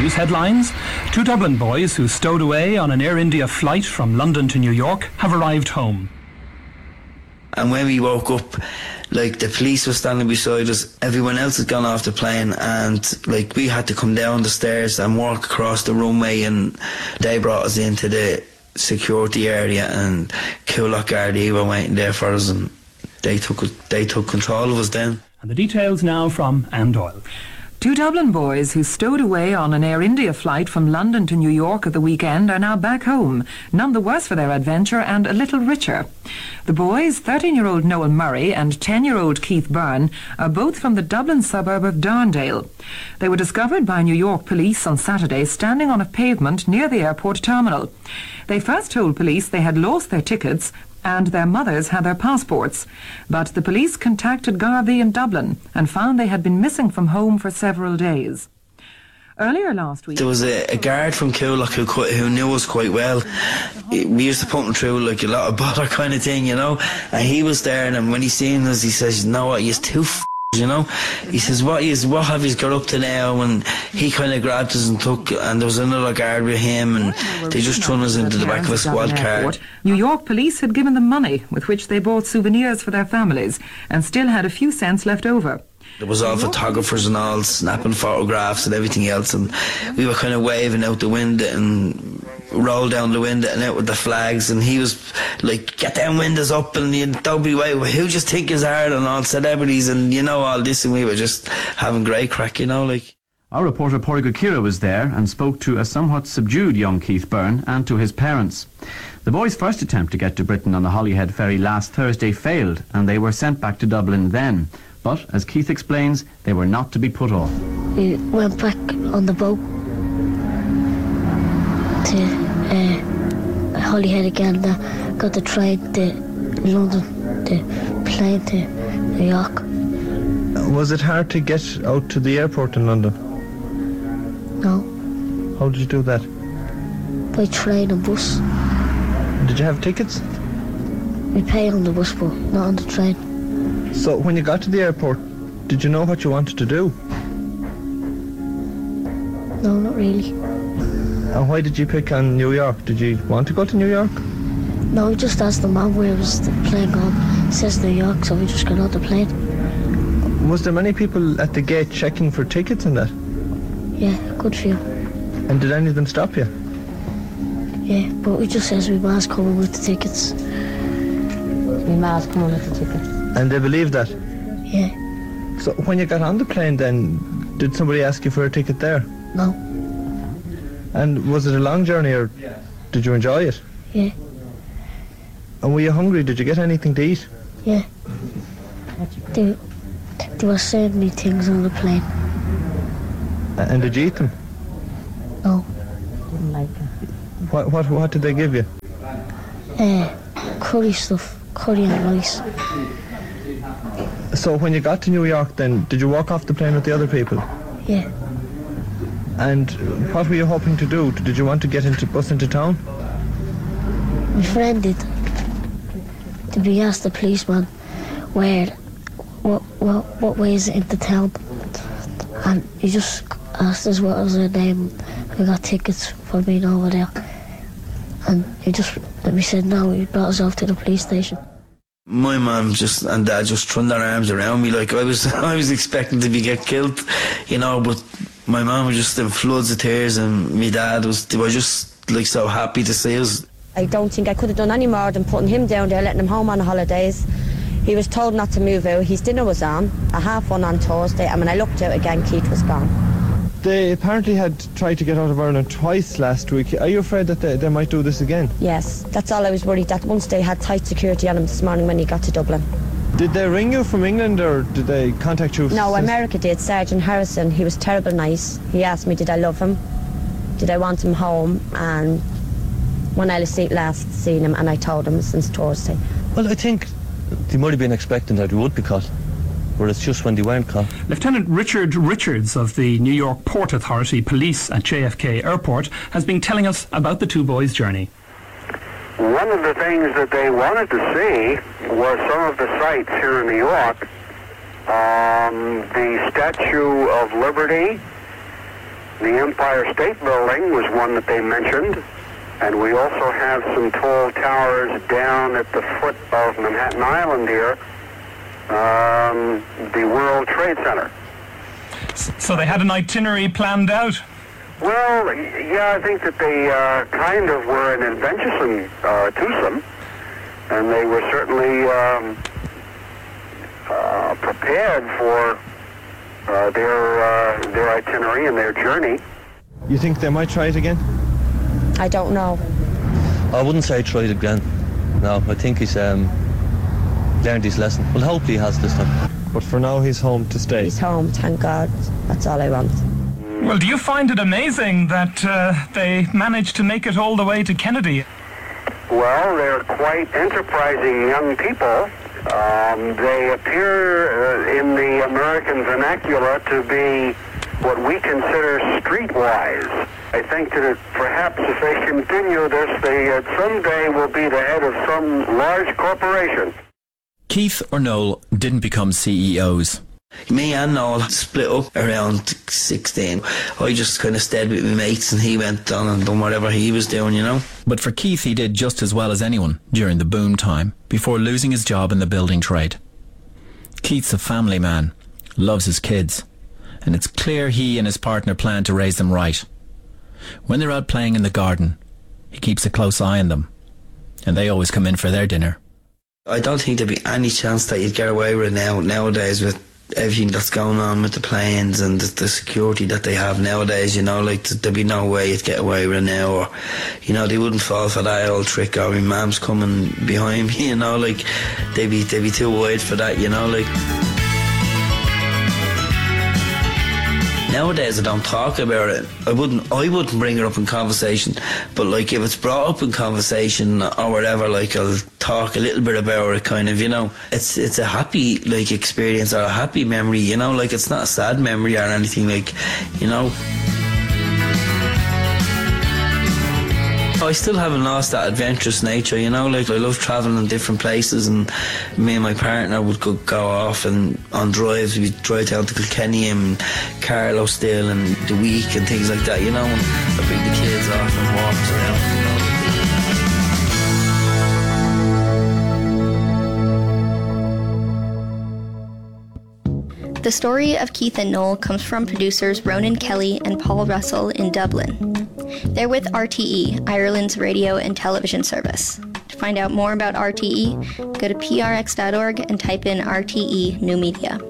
news headlines. Two Dublin boys who stowed away on an Air India flight from London to New York have arrived home. And when we woke up, like, the police were standing beside us, everyone else had gone off the plane, and like, we had to come down the stairs and walk across the runway, and they brought us into the security area, and Coolock Gardaí were waiting there for us, and they took control of us then. And the details now from Anne Doyle. Two Dublin boys who stowed away on an Air India flight from London to New York at the weekend are now back home, none the worse for their adventure and a little richer. The boys, 13-year-old Noel Murray and 10-year-old Keith Byrne, are both from the Dublin suburb of Darndale. They were discovered by New York police on Saturday standing on a pavement near the airport terminal. They first told police they had lost their tickets and their mothers had their passports. But the police contacted Gardaí in Dublin and found they had been missing from home for several days. Earlier last week, there was a guard from Coolock who knew us quite well. We used to put him through like a lot of bother kind of thing, you know. And he was there, and when he seen us, he says, "You know what? You're too you know." He says, "What have you got up to now?" And he kind of grabbed us and took, and there was another guard with him, and they just thrown us into the back of a squad car. New York police had given them money with which they bought souvenirs for their families and still had a few cents left over. There was all photographers and all snapping photographs and everything else, and we were kind of waving out the window and rolled down the window and out with the flags, and he was like, "Get them windows up," and don't be away, who just think is hard, and all celebrities and you know all this, and we were just having great crack, you know, like. Our reporter Pádraig Ó Chiaire was there and spoke to a somewhat subdued young Keith Byrne and to his parents. The boys' first attempt to get to Britain on the Holyhead ferry last Thursday failed, and they were sent back to Dublin then. But, as Keith explains, they were not to be put off. We went back on the boat to Holyhead again, got the train to London, the plane to New York. Was it hard to get out to the airport in London? No. How did you do that? By train and bus. Did you have tickets? We pay on the bus, but not on the train. So when you got to the airport, did you know what you wanted to do? No, not really. And why did you pick on New York? Did you want to go to New York? No, we just asked the man where was the plane going. It says New York, so we just got on the plane. Was there many people at the gate checking for tickets and that? Yeah, good few. And did any of them stop you? Yeah, but we just says we ma's coming with the tickets. My ma's coming with the tickets. And they believed that? Yeah. So when you got on the plane then, did somebody ask you for a ticket there? No. And was it a long journey or did you enjoy it? Yeah. And were you hungry? Did you get anything to eat? Yeah. They were serving me things on the plane. And did you eat them? No. Didn't like them. What did they give you? Curry stuff. Curry and rice. So when you got to New York then, did you walk off the plane with the other people? Yeah. And what were you hoping to do? Did you want to get bus into town? My friend did. We asked the policeman what way is it into town, and he just asked us what was our name. We got tickets for being over there, and we said no. He brought us off to the police station. My mum and dad just threw their arms around me like I was expecting to get killed, you know. But my mum was just in floods of tears, and my dad they were just like so happy to see us. I don't think I could have done any more than putting him down there, letting him home on the holidays. He was told not to move out. His dinner was on, a 1:30 on Thursday, and when I looked out again, Keith was gone. They apparently had tried to get out of Ireland twice last week. Are you afraid that they might do this again? Yes, that's all I was worried, that once they had tight security on him this morning when he got to Dublin. Did they ring you from England or did they contact you? No, America did. Sergeant Harrison, he was terrible nice. He asked me did I love him, did I want him home, and when I last seen him, and I told him since Thursday. Well, I think they might have been expecting that we would be caught, but it's just when they weren't caught. Lieutenant Richard Richards of the New York Port Authority Police at JFK Airport has been telling us about the two boys' journey. One of the things that they wanted to see was some of the sights here in New York. The Statue of Liberty, The Empire State Building was one that they mentioned, and we also have some tall towers down at the foot of Manhattan Island here, the World Trade Center. So they had an itinerary planned out? Well, yeah, I think that they kind of were an adventuresome twosome, and they were certainly prepared for their itinerary and their journey. You think they might try it again? I don't know. I wouldn't say try it again. No, I think he's learned his lesson. Well, hopefully he has this time. But for now, he's home to stay. He's home, thank God. That's all I want. Well, do you find it amazing that they managed to make it all the way to Kennedy? Well, they're quite enterprising young people. They appear in the American vernacular to be what we consider streetwise. I think that perhaps if they continue this, they someday will be the head of some large corporation. Keith or Noel didn't become CEOs. Me and Noel split up around 16. I just kind of stayed with my mates and he went on and done whatever he was doing, you know. But for Keith, he did just as well as anyone during the boom time, before losing his job in the building trade. Keith's a family man, loves his kids, and it's clear he and his partner plan to raise them right. When they're out playing in the garden, he keeps a close eye on them, and they always come in for their dinner. I don't think there'd be any chance that you'd get away with it nowadays with everything that's going on with the planes and the security that they have nowadays, you know, like there'd be no way you'd get away with it now, or, you know, they wouldn't fall for that old trick, or my mum's coming behind me, you know, like they'd be too wide for that, you know, like. Nowadays I don't talk about it. I wouldn't bring it up in conversation, but like if it's brought up in conversation or whatever, like I'll talk a little bit about it, kind of, you know. It's a happy like experience or a happy memory, you know, like it's not a sad memory or anything, like, you know. I still haven't lost that adventurous nature, you know, like I love travelling in different places, and me and my partner would go off and on drives. We'd drive down to Kilkenny and Carlow still and the week and things like that, you know, and I'd bring the kids off and walks around, you know. The story of Keith and Noel comes from producers Ronan Kelly and Paul Russell in Dublin. They're with RTE, Ireland's radio and television service. To find out more about RTE, go to prx.org and type in RTE New Media.